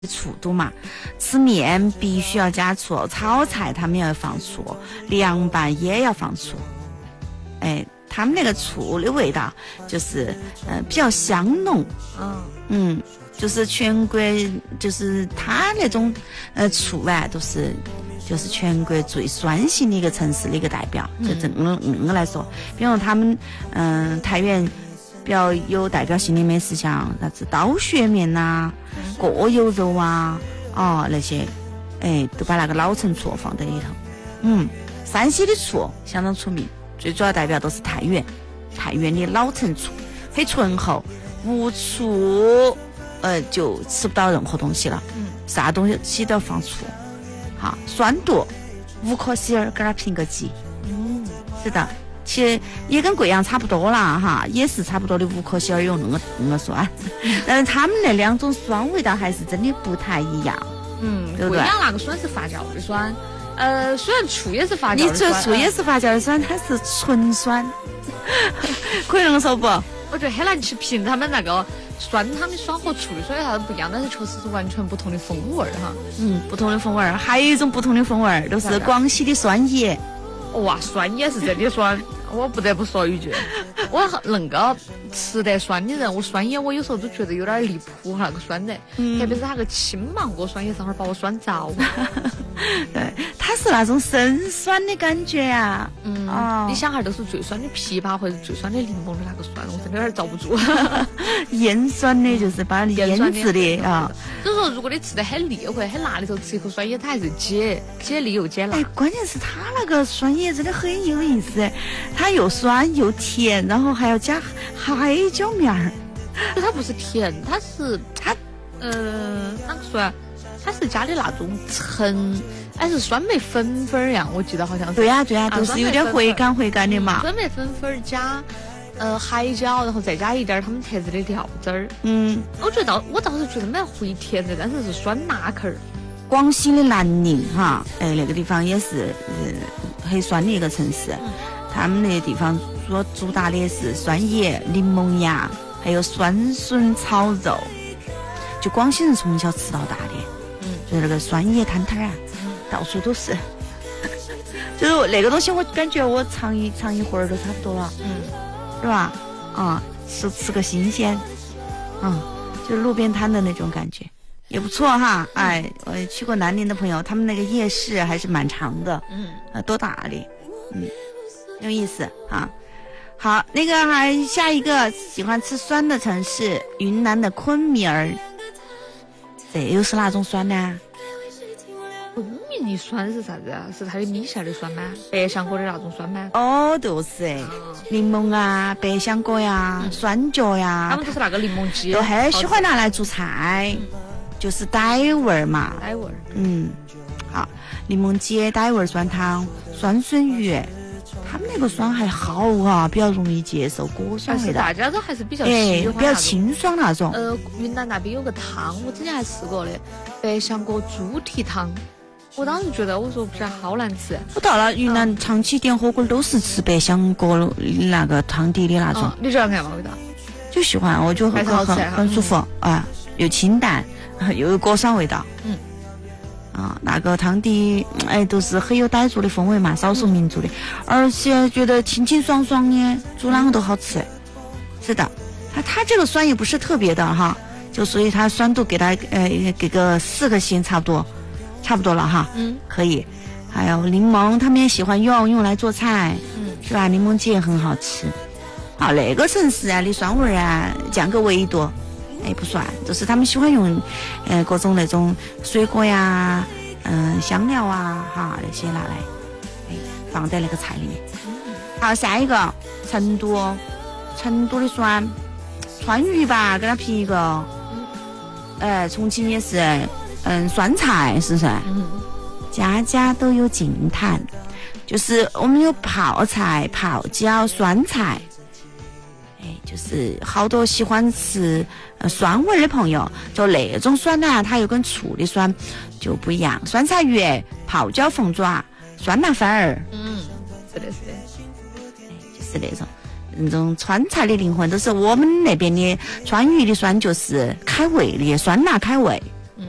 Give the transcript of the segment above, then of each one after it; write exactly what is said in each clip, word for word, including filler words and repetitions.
醋多嘛，吃面必须要加醋，炒菜他们也要放醋，凉拌也要放醋。哎，他们那个醋的味道就是呃比较香浓，嗯嗯，就是全国就是他那种呃醋啊，都是就是全国最酸性的一个城市的一个代表。就这嗯嗯来说，比如他们嗯、呃、太原比较有代表性的美食，像啥子刀削面呐、啊、过油肉啊，哦那些，哎，都把那个老陈醋放在里头。嗯，山西的醋相当出名，最主要代表都是太原，太原的老陈醋很醇厚，无醋呃就吃不到任何东西了。嗯，啥东西都要放醋。好，酸度五颗星儿，给它评个级。嗯，是的。其实也跟贵阳差不多啦，哈，也是差不多的五颗星儿，有那么那么酸，但是他们那两种酸味道还是真的不太一样。 嗯， 对不对？ 贵阳那个酸是发酵的酸，呃，虽然醋也是发酵的酸， 你这醋也是发酵的酸，它是纯酸，可以这么说不？ 我觉得很难去评他们那个酸汤的酸和醋的酸有啥子不一样，但是确实是完全不同的风味儿哈。 嗯，不同的风味儿，还有一种不同的风味儿，就是广西的酸野。 哇，酸野是真的酸，我不得不说一句，我能够吃得酸的人，我酸野我有时候都觉得有点离谱哈，那个酸的，嗯、特别是那个青芒果酸野，上会把我酸着。 对，它是那种生酸的感觉啊。 嗯，哦、你想哈，都是最酸的枇杷或者最酸的柠檬的那个酸，我真的有点遭不住。 腌酸的就是把你腌制的啊。 所以说，如果你吃得很腻或者很辣的时候，吃一口酸野，它还是解解腻又解辣。 哎，关键是它那个酸野真的很有意思，它又酸又甜，然后还要加海椒面儿。 它不是甜，它是它呃哪个说啊？它是加的那种橙，还是酸梅粉粉儿呀？我记得好像是。 对呀、啊、对呀、啊，都是有点回甘回甘的嘛。 酸梅粉粉加呃海椒，然后再加一点他们特制的料汁儿。 嗯， 我觉得倒我倒是觉得蛮回甜的，但是是酸辣口儿。 广西的南宁哈，哎那个地方也是呃很酸的一个城市，嗯、他们那个地方主主打的是酸野、柠檬芽，还有酸笋炒肉，就广西人从小吃到大的。就那个酸野摊摊啊，嗯、到处都是，就是那个东西，我感觉我尝一尝一会儿都差不多了，嗯，是吧？啊、嗯，吃吃个新鲜，嗯，就是路边摊的那种感觉，也不错哈。哎，我去过南宁的朋友，他们那个夜市还是蛮长的，嗯，啊，多大的，嗯，有意思啊。好，那个还下一个喜欢吃酸的城市，云南的昆明儿。这又是哪种酸呢？ 昆明的酸是啥子啊？是它的米线的酸吗？百香果的那种酸吗？ 哦，都是哎，柠檬啊，百香果呀，嗯、酸角呀， 他们都是那个柠檬鸡， 都很喜欢拿来做菜，嗯、就是傣味儿嘛。 傣味儿， 嗯，好，柠檬鸡、傣味儿酸汤、酸笋鱼。他们那个酸还好啊，比较容易接受果酸味道。 大家都还是比较喜欢、 哎、比较清爽那种。 呃，云南那边有个汤，我之前还吃过的百香果猪蹄汤，我当时觉得我说不是好难吃。 我到了云南，嗯、长期点火锅都是吃百香果那个汤底的那种。 嗯、你喜欢看吗？味道？ 就喜欢，我觉得很好吃，很很舒服、嗯、啊，又清淡，又有果酸味道。嗯。啊，那个汤底，哎，都是很有傣族的风味嘛，少数民族的，而且觉得清清爽爽的，煮啷个都好吃。是的，它它这个酸也不是特别的哈，就所以它酸度给它呃给个四个星差不多，差不多了哈。嗯，可以。还有柠檬，他们也喜欢用用来做菜，嗯，是吧？柠檬鸡也很好吃。好，那个城市啊的酸味啊，降个维度。哎，不算，就是他们喜欢用，呃，各种那种水果呀，嗯、呃，香料啊，哈，那些拿来，哎，放在那个菜里面。好，下一个，成都，成都的酸，川渝吧，给它评一个。呃，重庆也是，嗯，酸菜是不是？嗯。家家都有净坛，就是我们有泡菜、泡椒、酸菜。哎，就是好多喜欢吃呃酸味的朋友，就那种酸呢，它又跟醋的酸就不一样。酸菜鱼、泡椒凤爪、酸辣粉儿， 嗯，是的，是的， 哎，就是那种那种川菜的灵魂，都是我们那边的川渝的酸，就是开胃的酸辣开胃。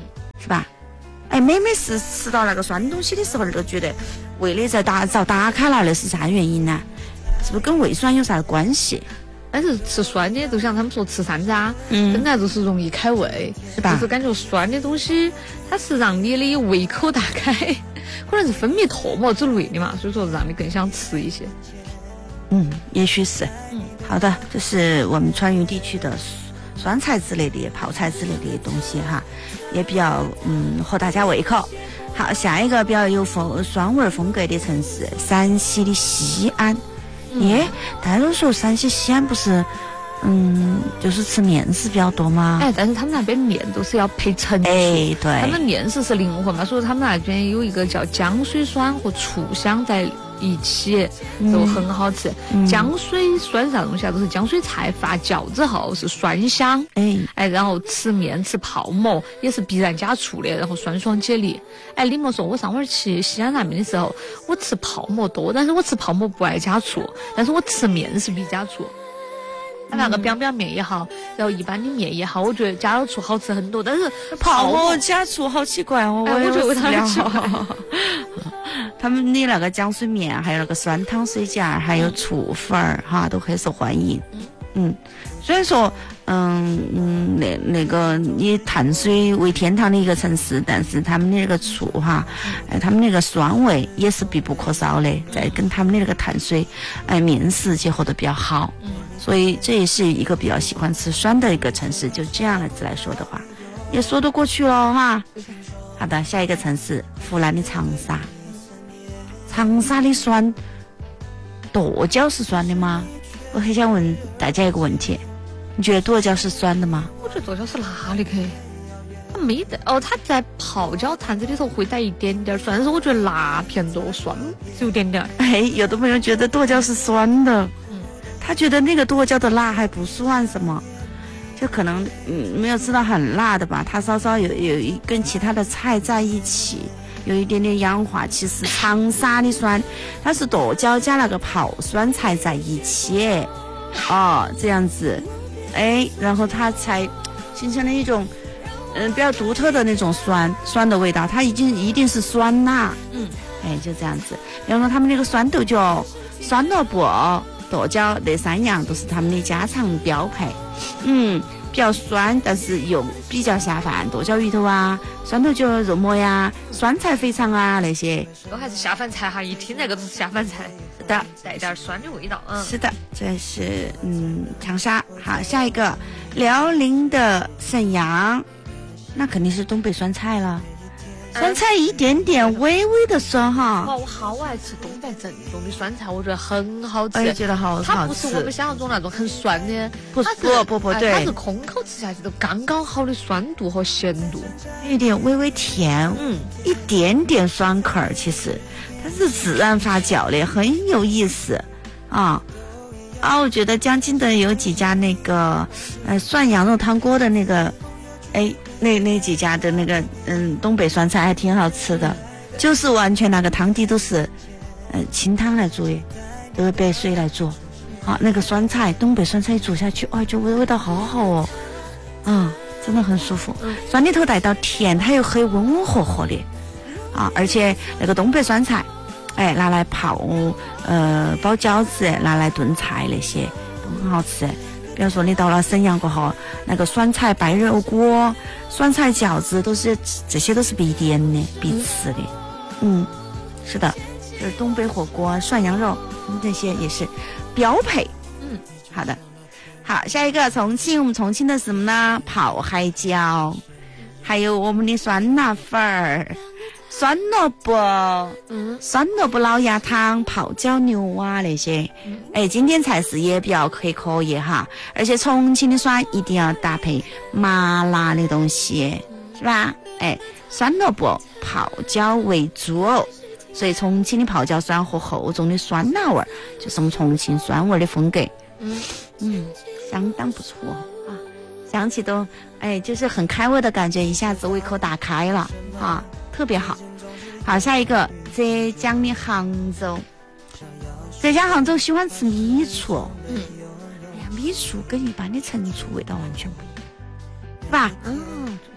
是吧？哎，每每是吃到那个酸东西的时候，都觉得胃里在打早打开了，那是啥原因呢？是不是跟胃酸有啥关系？ 但是吃酸的，就像他们说吃山楂，嗯，本来就是容易开胃，是吧？就是感觉酸的东西，它是让你的胃口打开，可能是分泌唾沫之类的嘛，所以说让你更想吃一些。 嗯，也许是。嗯，好的，这是我们川渝地区的酸菜之类的、泡菜之类的东西哈，也比较嗯合大家胃口。好，下一个比较有风酸味风格的城市，陕西的西安。耶，大家都说陕西西安不是，嗯，就是吃面食比较多吗？ 哎，但是他们那边面都是要配陈醋， 哎，对， 他们面食是灵魂嘛，所以他们那边有一个叫浆水酸和醋香在一起，都很好吃。嗯、浆水酸啥东西啊？都是浆水菜发酵之后是酸香，哎哎，然后吃面吃泡馍也是必然加醋的，然后酸爽解腻。哎，你莫说我上回去西安那边的时候，我吃泡馍多，但是我吃泡馍不爱加醋，但是我吃面是必加醋。它那个表表面也好，然后一般的面也好，我觉得加了醋好吃很多。但是泡馍加醋好奇怪哦， 哎、我觉得味道很奇怪。 他们的那个浆水面，还有那个酸汤水饺，还有醋粉儿，哈，都很受欢迎。嗯，所以说，嗯嗯，那那个以碳水为天堂的一个城市，但是他们的那个醋哈，哎，他们那个酸味也是必不可少的，在跟他们的那个碳水，哎，面食结合的比较好。所以这也是一个比较喜欢吃酸的一个城市，就这样的字来说的话，也说得过去了哈。好的，下一个城市，湖南的长沙。长沙的酸，剁椒是酸的吗？我很想问大家一个问题，你觉得剁椒是酸的吗？ 我觉得剁椒是辣的，可以。它没得哦，它在泡椒坛子里头会带一点点酸，但是我觉得辣偏多，酸只有点点。 哎，有的朋友觉得剁椒是酸的。他觉得那个剁椒的辣还不算什么，就可能嗯没有吃到很辣的吧，它稍稍有有一跟其他的菜在一起，有一点点氧化。其实长沙的酸，它是剁椒加那个泡酸菜在一起，哦这样子，哎，然后它才形成了一种嗯比较独特的那种酸酸的味道，它已经一定是酸辣，嗯，哎就这样子。然后他们那个酸豆角、酸萝卜、剁椒那三样都是他们的家常标配，嗯，比较酸，但是又比较下饭。剁椒鱼头啊，酸豆角肉末呀，酸菜肥肠啊那些， 都还是下饭菜哈，一听那个都是下饭菜。 是的， 带点酸的味道。嗯， 是的，这是嗯长沙。好，下一个辽宁的沈阳，那肯定是东北酸菜了。酸菜一点点微微的酸哈， 哇，我好爱吃东北正宗的酸菜，我觉得很好吃， 我也觉得好好吃。 它不是我们想象中那种很酸的， 不不不不对， 它是空口吃下去都刚刚好的酸度和咸度， 有点微微甜，嗯，一点点酸口儿，其实它是自然发酵的，很有意思啊啊！我觉得江津的有几家那个呃涮羊肉汤锅的那个，哎。那那几家的那个嗯东北酸菜还挺好吃的，就是完全那个汤底都是嗯、呃、清汤来煮的，都是白水来煮，啊那个酸菜东北酸菜一煮下去，哎就味味道好好哦，啊真的很舒服，酸里头带到甜，它又很温和和的，啊而且那个东北酸菜，哎拿来泡呃包饺子，拿来炖菜那些都很好吃。比如说你到了沈阳过后，那个酸菜白肉锅、酸菜饺子都是这些都是必点的、必吃的。嗯，是的，就是东北火锅、涮羊肉这些也是标配。嗯，好的，好，下一个重庆，我们重庆的什么呢？泡海椒，还有我们的酸辣粉儿。酸萝卜，嗯，酸萝卜老鸭汤、泡椒牛蛙那些，嗯、哎，经典菜式也比较可以可以哈。而且重庆的酸一定要搭配麻辣的东西，是吧？哎，酸萝卜、泡椒为主，所以重庆的泡椒酸和厚重的酸辣味儿，就是我们重庆酸味的风格。嗯嗯，相当不错啊，想起都哎，就是很开胃的感觉，一下子胃口打开了啊。特别好，好，下一个浙江的杭州，浙江杭州喜欢吃米醋，嗯，哎呀，米醋跟一般的陈醋味道完全不一样，是吧？嗯，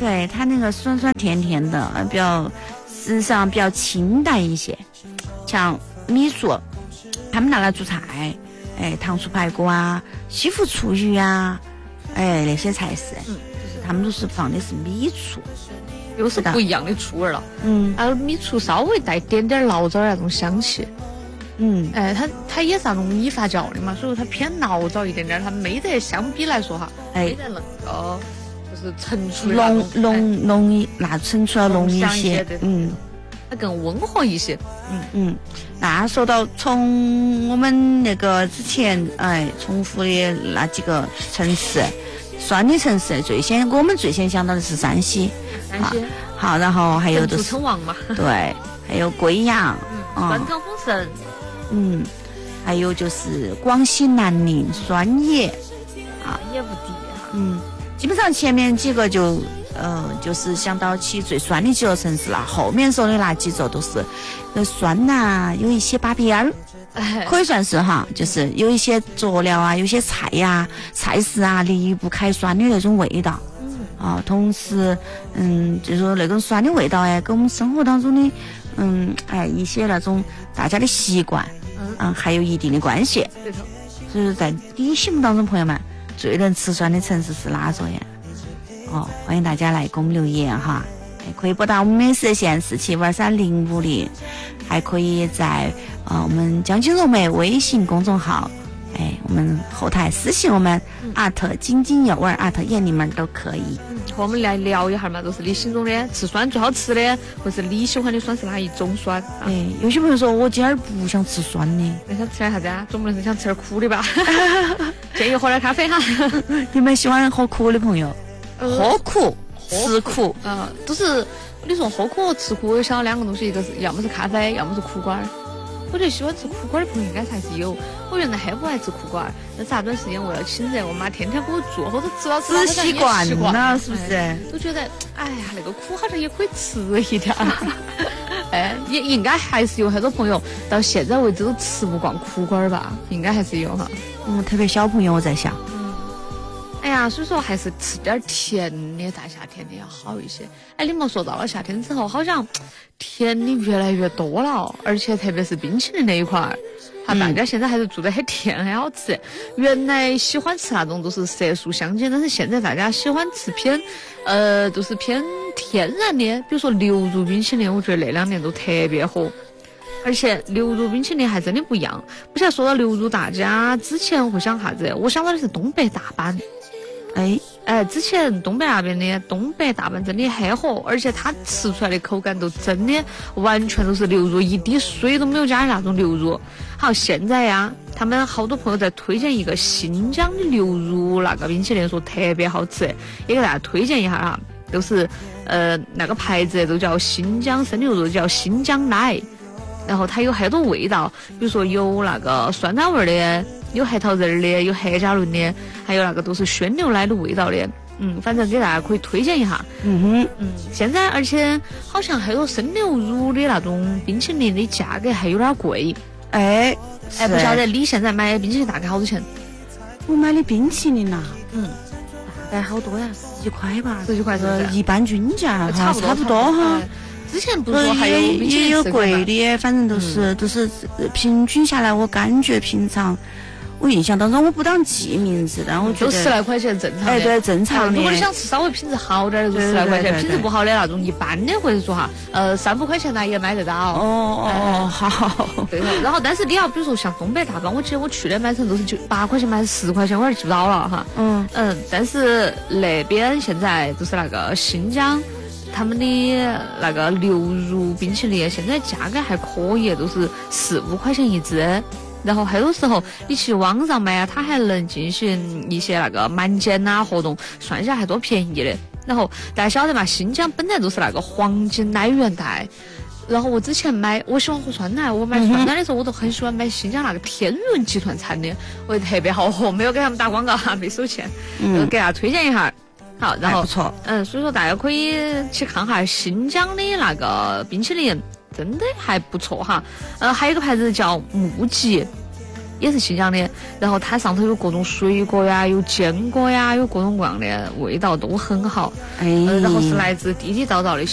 对，它那个酸酸甜甜的，比较实际上比较清淡一些。像米醋，他们拿来做菜，哎，糖醋排骨啊，西湖醋鱼啊，哎，那些菜式，嗯，就是他们都是放的是米醋。 又是不一样的醋味了， 嗯， 而米醋稍微带点点醪糟的那种香气， 嗯， 哎，它它也是那种米发酵的嘛，所以它偏醪糟一点点，它没得相比来说哈，哎，没得那个就是盛出的浓浓浓一，那盛出来浓一些，嗯， 它更温和一些， 嗯嗯。那说到从我们那个之前哎重复的那几个城市。酸的城市最先，我们最先想到的是山西， 山西好，好，然后还有就是称王嘛， 对，还有贵阳， 嗯，酸汤丰盛， 嗯，还有就是广西南宁酸野， 啊，也不低哈， 嗯，基本上前面几个就呃就是想到起最酸的几个城市了，后面说的那几座都是呃酸呐、啊，有一些把边儿。可以算是哈，就是有一些佐料啊，有些菜呀、啊、菜式啊，离不开酸的那种味道。嗯。啊，同时，嗯，就是说那种酸的味道哎，跟我们生活当中的，嗯，哎，一些那种大家的习惯，嗯，嗯还有一定的关系。 对头。 所以在你心目当中，朋友们最能吃酸的城市是哪座呀？哦，欢迎大家来给我们留言哈。可以拨打我们的热线四七五二三零五零，还可以在呃我们江津融媒微信公众号，哎，我们后台私信我们艾特津津有味艾特雁你们都可以。 嗯，和我们来聊一下嘛，就是你心中的吃酸最好吃的，或是你喜欢的酸是哪一种酸？啊、 哎，有些朋友说我今儿不想吃酸的， 你想吃点啥子啊？总不能是想吃点苦的吧？建议喝点咖啡哈。 你们喜欢喝苦的朋友，呃、喝苦。吃苦， 呃，都是你说喝苦和吃苦，我想到两个东西，一个是要么是咖啡，要么是苦瓜儿。我觉得喜欢吃苦瓜儿的朋友应该还是有。我原来很不爱吃苦瓜儿，但是那段时间为了亲热，我妈天天给我做，或者吃到吃习惯了，是不是？ 哎、都觉得，哎呀，那个苦好像也可以吃一点。哎，也应该还是有很多朋友到现在为止都吃不惯苦瓜儿吧？应该还是有哈。 嗯，特别小朋友我在想。 哎呀，所以说还是吃点甜的，大夏天的要好一些。哎，你莫说到了夏天之后，好像甜的越来越多了，而且特别是冰淇淋那一块儿，哈，大家现在还是做得很甜，很好吃。原来喜欢吃那种都是色素相间，但是现在大家喜欢吃偏，呃，都是偏天然的，比如说牛乳冰淇淋，我觉得那两年都特别火。而且牛乳冰淇淋还真的不一样。不晓得说到牛乳，大家之前会想啥子？我想到的是东北大板。哎哎，之前东北那边的东北大板真的很火，而且它吃出来的口感都真的完全都是牛乳，一滴水都没有加的那种牛乳。好，现在呀，他们好多朋友在推荐一个新疆的牛乳那个冰淇淋，说特别好吃，也给大家推荐一下哈。都是呃那个牌子都叫新疆生牛肉，叫新疆奶。然后它有很多味道，比如说有那个酸奶味的，有核桃仁的，有黑加仑的，还有那个都是鲜牛奶的味道的。嗯，反正给大家可以推荐一下。 嗯哼， 嗯，现在而且好像很多生牛乳的那种冰淇淋的价格还有点贵。 哎哎，不晓得你现在买冰淇淋大概好多钱？ 我买的冰淇淋呐、啊， 嗯， 大概好多呀，十几块吧， 十几块是一般均价， 差不多差不多哈。 之前不是说还有冰淇淋也有贵的，反正都是、嗯、都是平均下来，我感觉平常。我印象当中我不当记名字，但我觉得就十来块钱正常的。 哎，对，正常的。 如果你想吃稍微品质好点的，就十来块钱；品质不好的那种一般的，或者说哈，呃，三五块钱呢也买得到。 哦哦，好。 对头。然后，但是你要比如说像东北大板，我记得我去年买成都是九八块钱，买十块钱，我有点记不到了哈。 嗯嗯，但是那边现在就是那个新疆。他们的那个牛乳冰淇淋现在价格还可以，都是四五块钱一支。然后很多时候你去网上买啊，它还能进行一些那个满减啊活动，算下还多便宜的。然后大家晓得嘛，新疆本来就是那个黄金奶源带。然后我之前买，我喜欢喝酸奶，我买酸奶的时候我都很喜欢买新疆那个天润集团产的，我觉得特别好喝，没有给他们打广告哈，没收钱，嗯，给大家推荐一下。好，然后不错， 嗯，所以说大家可以去看哈新疆的那个冰淇淋，真的还不错哈。呃，还有一个牌子叫木吉， 也是新疆的，然后它上头有各种水果呀，有坚果呀，有各种各样的味道都很好， 哎， 呃、然后是来自地地道道的